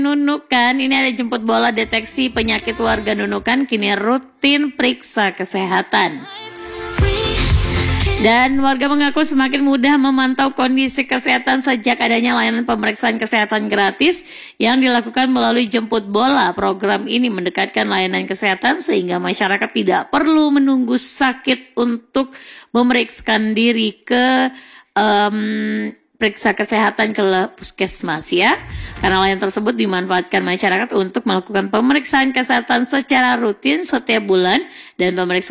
Nunukan, ini ada jemput bola deteksi penyakit warga Nunukan, kini rutin periksa kesehatan. Dan warga mengaku semakin mudah memantau kondisi kesehatan sejak adanya layanan pemeriksaan kesehatan gratis yang dilakukan melalui jemput bola. Program ini mendekatkan layanan kesehatan sehingga masyarakat tidak perlu menunggu sakit untuk memeriksakan diri ke periksa kesehatan ke puskesmas ya. Karena layanan tersebut dimanfaatkan masyarakat untuk melakukan pemeriksaan kesehatan secara rutin setiap bulan dan pemeriksaan